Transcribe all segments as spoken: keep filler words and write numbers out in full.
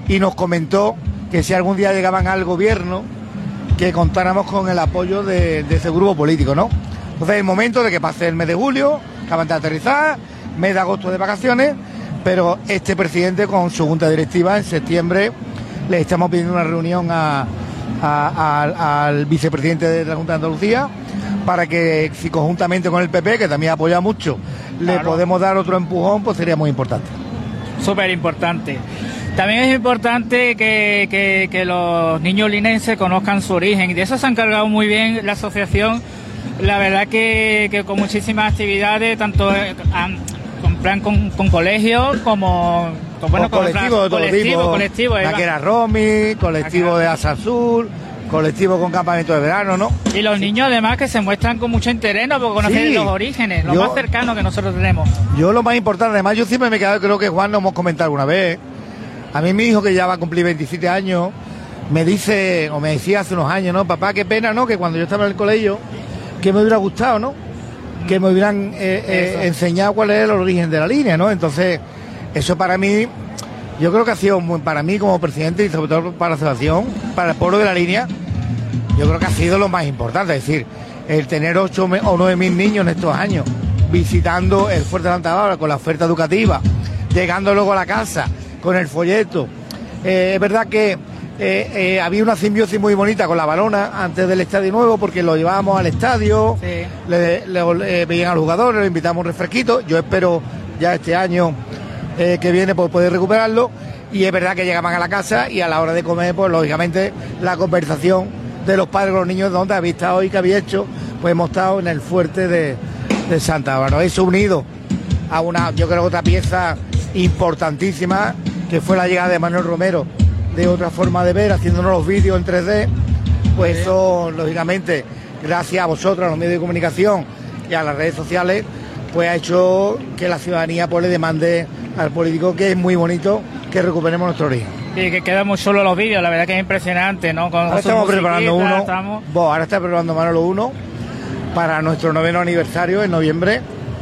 y nos comentó que si algún día llegaban al gobierno, que contáramos con el apoyo de, de ese grupo político, ¿no? Entonces es el momento de que pase el mes de julio, acaban de aterrizar, mes de agosto de vacaciones, pero este presidente con su junta directiva en septiembre le estamos pidiendo una reunión a, a, a, al vicepresidente de la Junta de Andalucía para que si conjuntamente con el P P, que también apoya mucho, claro, le podemos dar otro empujón, pues sería muy importante. Súper importante. También es importante que, que, que los niños linenses conozcan su origen, y de eso se ha encargado muy bien la asociación. La verdad que, que con muchísimas actividades, tanto con plan con, con colegios como con, bueno, con colectivos de todo colectivo, tipo, colectivo, Naquera Romy, colectivo de Asa Azul, colectivo con campamento de verano, ¿no? Y los niños además que se muestran con mucho interés, ¿no? Por conocer sí, los orígenes, lo yo, más cercano que nosotros tenemos. Yo lo más importante, además yo siempre me he quedado, creo que Juan lo hemos comentado alguna vez, a mí mi hijo que ya va a cumplir veintisiete años, me dice, o me decía hace unos años, ¿no? Papá, qué pena, ¿no? Que cuando yo estaba en el colegio, que me hubiera gustado, ¿no? Que me hubieran eh, eh, enseñado cuál es el origen de la línea, ¿no? Entonces, eso para mí, yo creo que ha sido muy, para mí como presidente y sobre todo para la asociación, para el pueblo de la línea, yo creo que ha sido lo más importante, es decir, el tener ocho o nueve mil niños en estos años visitando el Fuerte de Santa Bárbara con la oferta educativa, llegando luego a la casa con el folleto. Eh, es verdad que Eh, eh, había una simbiosis muy bonita con la Balona antes del estadio nuevo, porque lo llevábamos al estadio, sí, le, le, le veían a los jugadores, le invitamos un refresquito. Yo espero ya este año eh, que viene pues poder recuperarlo, y es verdad que llegaban a la casa y a la hora de comer, pues lógicamente la conversación de los padres con los niños, ¿dónde habéis estado hoy? ¿Qué habéis hecho? Pues hemos estado en el Fuerte de, de Santa Bárbara. Eso unido a una, yo creo, otra pieza importantísima, que fue la llegada de Manuel Romero, de otra forma de ver, haciéndonos los vídeos en tres D, pues eso, lógicamente, gracias a vosotros, a los medios de comunicación y a las redes sociales, pues ha hecho que la ciudadanía pues le demande al político, que es muy bonito que recuperemos nuestro origen. Y que quedan muy solo los vídeos, la verdad que es impresionante, ¿no? Con ahora estamos preparando uno, estamos... Bo, ahora está preparando Manolo uno para nuestro noveno aniversario en noviembre,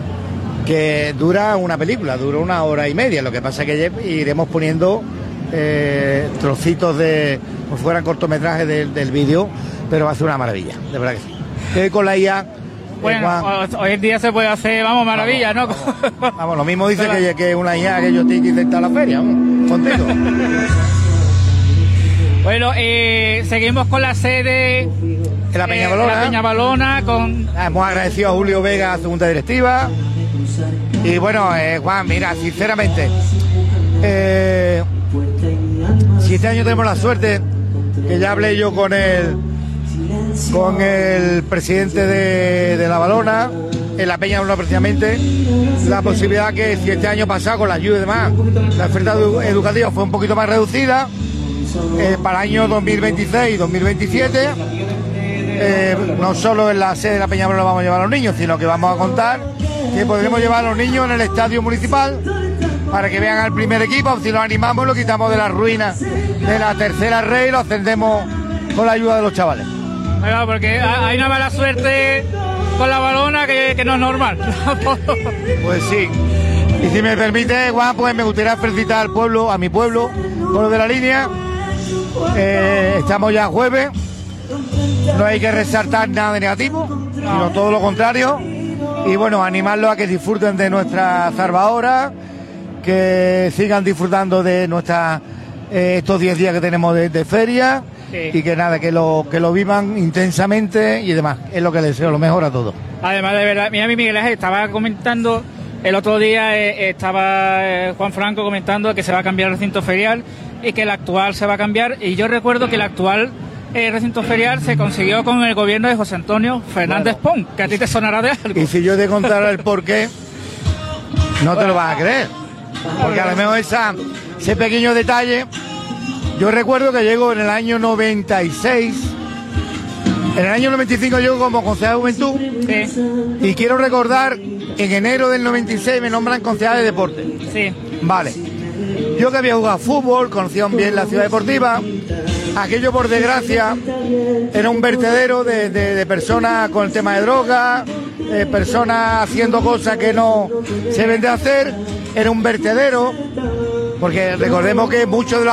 que dura una película, dura una hora y media, lo que pasa es que iremos poniendo Eh, trocitos de, como fueran cortometrajes del, del vídeo, pero va a ser una maravilla, de verdad que sí. Que con la I A, bueno, Juan, hoy en día se puede hacer, vamos, maravilla, vamos, ¿no? Vamos, vamos, lo mismo dice que, que una I A que yo tengo que intentar la feria, vamos, contento. Bueno, eh, seguimos con la sede en la Peñabalona. Eh, la Peñabalona con... Hemos agradecido a Julio Vega, segunda directiva. Y bueno, eh, Juan, mira, sinceramente, eh, si este año tenemos la suerte, que ya hablé yo con el con el presidente de, de la Balona, en la Peñabalona precisamente, la posibilidad que si este año pasado con la ayuda y demás, la oferta educativa fue un poquito más reducida, eh, para el año dos mil veintiséis y dos mil veintisiete, eh, no solo en la sede de la Peñabalona vamos a llevar a los niños, sino que vamos a contar que podremos llevar a los niños en el estadio municipal para que vean al primer equipo. Si lo animamos, lo quitamos de las ruinas de la tercera red y lo ascendemos con la ayuda de los chavales. Claro, porque hay una mala suerte con la Balona que, que no es normal. Pues sí. Y si me permite, Juan, pues me gustaría felicitar al pueblo, a mi pueblo, pueblo de la línea. Eh, estamos ya jueves. No hay que resaltar nada de negativo, sino todo lo contrario. Y bueno, animarlos a que disfruten de nuestra zarvahora, que sigan disfrutando de nuestra eh, estos diez días que tenemos de, de feria, sí, y que nada, que lo que lo vivan intensamente y demás. Es lo que les deseo, lo mejor a todos. Además, de verdad, mira, mi Miguel Ángel estaba comentando el otro día, eh, estaba eh, Juan Franco comentando que se va a cambiar el recinto ferial y que el actual se va a cambiar, y yo recuerdo que el actual eh, recinto ferial se consiguió con el gobierno de José Antonio Fernández Pons, que a ti te sonará de algo. Y si yo te contara el porqué, no te lo vas a creer. Porque a lo mejor esa, ese pequeño detalle, yo recuerdo que llego en el año noventa y seis, en el año noventa y cinco llego como concejal de Juventud, sí, y quiero recordar, en enero del noventa y seis me nombran concejal de deporte. Sí. Vale. Yo que había jugado fútbol, conocía bien la ciudad deportiva, aquello por desgracia era un vertedero de, de, de personas con el tema de drogas, eh, personas haciendo cosas que no se deben de hacer. Era un vertedero, porque recordemos que muchos de los